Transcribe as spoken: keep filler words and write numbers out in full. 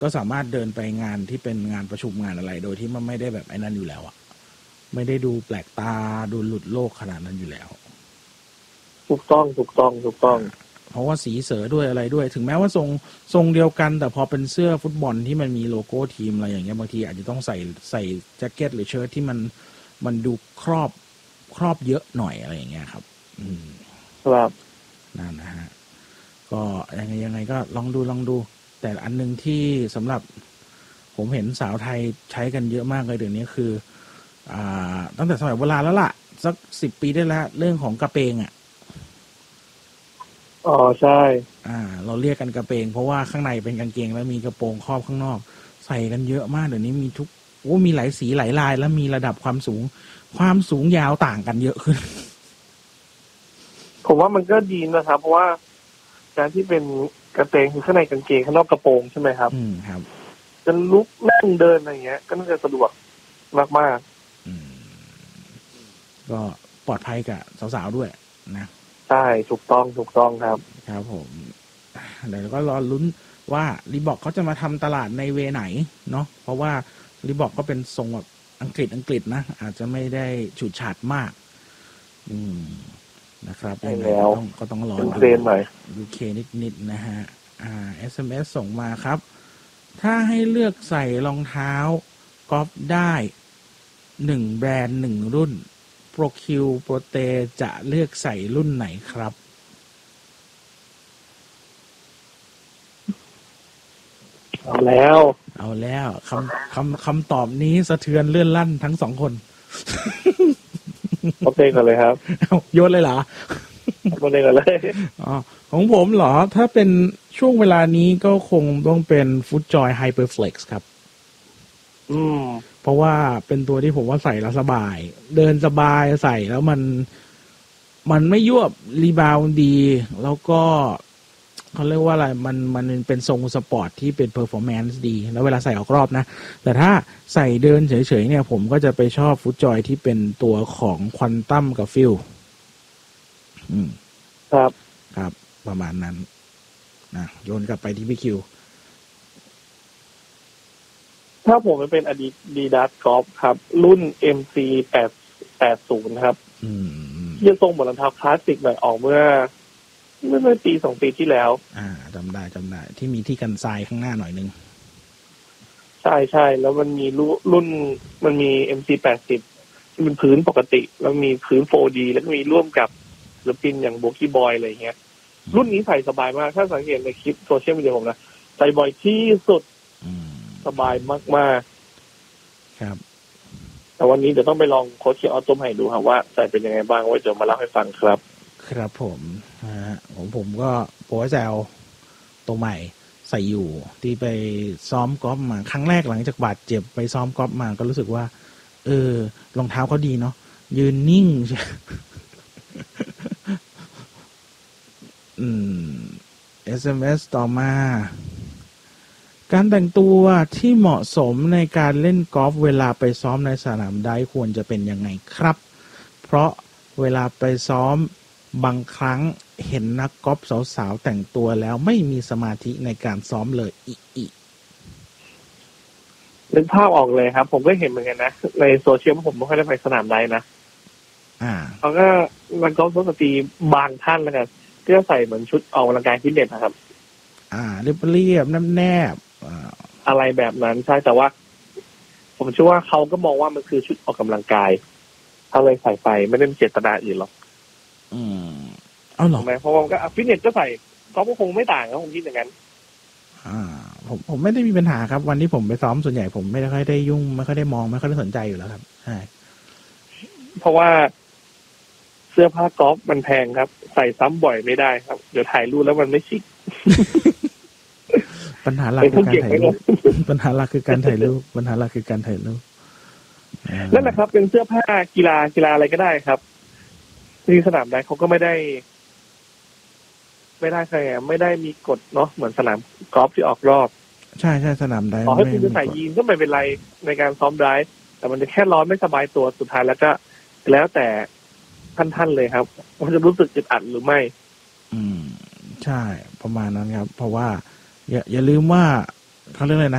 ก็สามารถเดินไปงานที่เป็นงานประชุมงานอะไรโดยที่มันไม่ได้แบบไอ้นั่นอยู่แล้วอ่ะไม่ได้ดูแปลกตาดูหลุดโลกขนาดนั้นอยู่แล้วถูกต้องถูกต้องถูกต้องเพราะว่าสีเสือด้วยอะไรด้วยถึงแม้ว่าทรงทรงเดียวกันแต่พอเป็นเสื้อฟุตบอลที่มันมีโลโก้ทีมอะไรอย่างเงี้ยบางทีอาจจะต้องใส่ใส่แจ็คเก็ตหรือเชิ้ตที่มันมันดูครอบครอบเยอะหน่อยอะไรอย่างเงี้ยครับอืมครับนั่นนะฮะก็ยังไงยังไงก็ลองดูลองดูแต่อันนึงที่สำหรับผมเห็นสาวไทยใช้กันเยอะมากเลยเดี๋ยวนี้คืออ่าตั้งแต่สมัยโบราณแล้วล่ะสักสิบปีได้แล้วเรื่องของกระเปงอ่ะอ๋อใช่อ่าเราเรียกกันกระเปงเพราะว่าข้างในเป็นกางเกงแล้วมีกระโปรงครอบข้างนอกใส่กันเยอะมากเดี๋ยวนี้มีทุกโอ้มีหลายสีหลายลายแล้วมีระดับความสูงความสูงยาวต่างกันเยอะขึ้นผมว่ามันก็ดีนะครับเพราะว่าการที่เป็นกระเตงคือข้างในกางเกงข้างนอกกระโปรงใช่ไหมครับอืมครับจะลุกนั่งเดินอะไรเงี้ยก็น่าจะสะดวกมากๆอืมก็ปลอดภัยกับสาวๆด้วยนะใช่ถูกต้องถูกต้องครับครับผมเดี๋ยวก็รอลุ้นว่ารีบอกเขาจะมาทำตลาดในเวไหนเนาะเพราะว่ารีบอกก็เป็นทรงแบบอังกฤษอังกฤษนะอาจจะไม่ได้ฉูดฉาดมากอืมนะครับยังไงก็ต้องก็ต้องรอดูดูเคนิดๆนะฮะอ่า เอส เอ็ม เอส ส่งมาครับถ้าให้เลือกใส่รองเท้ากอล์ฟได้หนึ่งแบรนด์หนึ่งรุ่นโปรคิวโปรเตจะเลือกใส่รุ่นไหนครับเอาแล้วเอาแล้วคำคำคำตอบนี้สะเทือนเลื่อนลั่นทั้งสองคนโอเคกันเลยครับโยนเลยเหรอโอเคกันเลยอ๋อของผมเหรอถ้าเป็นช่วงเวลานี้ก็คงต้องเป็นฟุตจอยไฮเปอร์เฟล็กซ์ครับอืมเพราะว่าเป็นตัวที่ผมว่าใส่แล้วสบายเดินสบายใส่แล้วมันมันไม่ยวบรีบาวด์ดีแล้วก็เขาเรียกว่าอะไรมันมันเป็นทรงสปอร์ตที่เป็นเพอร์ฟอร์แมนซ์ดีแล้วเวลาใส่ออกรอบนะแต่ถ้าใส่เดินเฉยๆเนี่ยผมก็จะไปชอบฟุตจอยที่เป็นตัวของควอนตัมกับฟิลอืมครับครับประมาณนั้นนะโยนกลับไปที่พี่คิวถ้าผมมันเป็นอดีตดีดัสกอล์ฟครับรุ่น เอ็ม ซี แปด แปดสิบครับอืมที่ทรงเหมือนรองเท้าคลาสสิกหน่อยออกเมื่อเมื่อปีสองปีที่แล้วอ่าจำได้จำได้ที่มีที่กันทรายข้างหน้าหน่อยนึงใช่ใช่แล้วมันมีรุ่นมันมี เอ็ม ซี แปดสิบที่เป็นพื้นปกติแล้วมีพื้น โฟร์ ดี แล้วก็มีร่วมกับศิลปินอย่างโบกี้บอยอะไรเงี้ยรุ่นนี้ใส่สบายมากถ้าสังเกตในคลิปโซเชียลมีเดียผมนะใส่บ่อยที่สุดสบายมากๆครับแต่วันนี้เดี๋ยวต้องไปลองโค้ชเคียร์ออโต้ให้ดูครับว่าใส่เป็นยังไงบ้างไว้เดี๋ยวมาเล่าให้ฟังครับครับผมฮะผมผมก็โปรแซลตัวใหม่ใส่อยู่ที่ไปซ้อมกอล์ฟมาครั้งแรกหลังจากบาดเจ็บไปซ้อมกอล์ฟมาก็รู้สึกว่าเออรองเท้าเขาดีเนาะยืนนิ่งใช่อืม เอส เอ็ม เอส ต่อมาการแต่งตัวที่เหมาะสมในการเล่นกอล์ฟเวลาไปซ้อมในสนามไดฟ์ควรจะเป็นยังไงครับเพราะเวลาไปซ้อมบางครั้งเห็นนักกอล์ฟสาวๆแต่งตัวแล้วไม่มีสมาธิในการซ้อมเลยอีอีนึกภาพออกเลยครับผมก็เห็นเหมือนกันนะในโซเชียลผมไม่ค่อยได้ไปสนามไดฟ์นะอ่าเขาก็นักกอล์ฟสตรีบางท่านแล้วกันที่ใส่เหมือนชุดออกกำลังกายฟิตเนสนะครับอ่าเรียบเรียบแนบแนบอะไรแบบนั้นใช่แต่ว่าผมเชื่อว่าเขาก็มองว่ามันคือชุดออกกำลังกายเขาเลยใส่ไปไม่ได้มีเจตนาอื่นหรอกอืมเอาหรอทำไมเพราะว่าก็ฟิตเนสก็ใส่เขาก็คงไม่ต่างนะผมคิดอย่างนั้นอ่าผมผมไม่ได้มีปัญหาครับวันที่ผมไปซ้อมส่วนใหญ่ผมไม่ค่อยได้ยุ่งไม่ค่อยได้มองไม่ค่อยได้สนใจอยู่แล้วครับใช่เพราะว่าเสื้อผ้ากอล์ฟมันแพงครับใส่ซ้ำบ่อยไม่ได้ครับเดี๋ยวถ่ายรูปแล้วมันไม่ชิคปัญหาหลักคือการถ่ายรูปปัญหาหลักคือการถ่ายรูปปัญหาหลักคือการถ่ายรูปนั่นแหละครับเป็นเสื้อผ้ากีฬากีฬาอะไรก็ได้ครับที่สนามไดฟ์เขาก็ไม่ได้ไม่ได้ใครไม่ได้มีกฎเนาะเหมือนสนามกอล์ฟที่ออกรอบใช่ใช่สนามไดฟ์ขอให้คุณจะใส่ยีนก็ไม่เป็นไรในการซ้อมไดฟ์แต่มันจะแค่ร้อนไม่สบายตัวสุดท้ายแล้วก็แล้วแต่ท่านๆเลยครับว่าจะรู้สึกอึดอัดหรือไม่อืมใช่ประมาณนั้นครับเพราะว่าอย่าอย่าลืมว่าเขาเรียกอะไรนะ